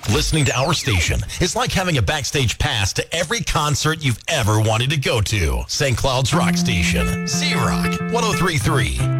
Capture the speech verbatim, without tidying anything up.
Listening to our station is like having a backstage pass to every concert you've ever wanted to go to. Saint Cloud's Rock Station, Z-Rock, one oh three point three.